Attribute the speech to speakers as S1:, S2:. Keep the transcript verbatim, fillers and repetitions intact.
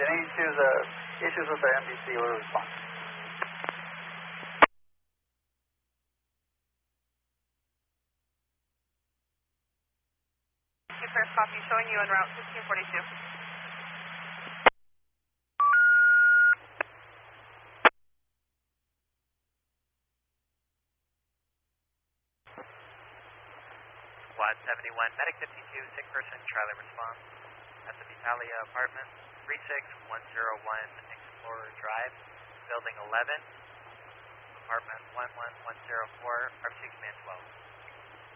S1: Any issues, uh, issues with the M D C order response?
S2: First copy showing you en route fifteen forty-two.
S3: Squad seventy-one, Medic fifty-two, sick person, Charlie response. At the Vitalia apartment, three six one zero one Explorer Drive, building eleven, apartment one one one zero four, R F C command twelve.